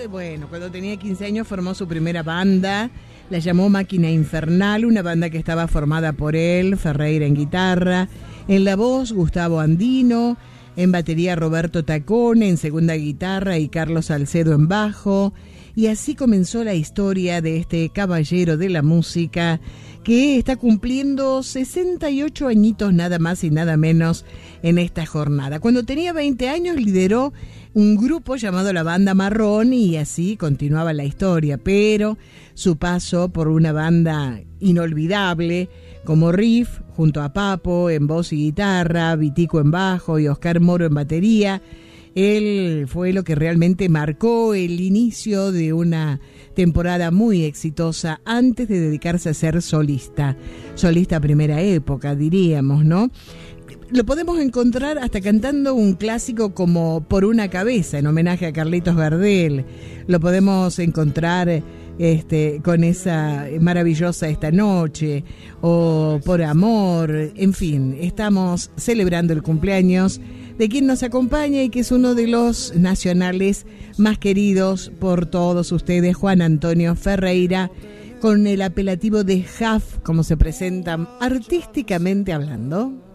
bueno, cuando tenía 15 años formó su primera banda, la llamó Máquina Infernal, una banda que estaba formada por él, Ferreira en guitarra, en la voz Gustavo Andino, en batería Roberto Tacone, en segunda guitarra y Carlos Salcedo en bajo, y así comenzó la historia de este caballero de la música que está cumpliendo 68 añitos nada más y nada menos en esta jornada. Cuando tenía 20 años lideró un grupo llamado La Banda Marrón y así continuaba la historia, pero su paso por una banda inolvidable como Riff, junto a Papo en voz y guitarra, Vitico en bajo y Oscar Moro en batería, él fue lo que realmente marcó el inicio de una temporada muy exitosa antes de dedicarse a ser solista primera época, diríamos, ¿no? Lo podemos encontrar hasta cantando un clásico como Por una cabeza, en homenaje a Carlitos Gardel. Lo podemos encontrar con esa maravillosa Esta noche, o Por amor, en fin, estamos celebrando el cumpleaños de quien nos acompaña y que es uno de los nacionales más queridos por todos ustedes, Juan Antonio Ferreira, con el apelativo de Jaf, como se presenta artísticamente hablando.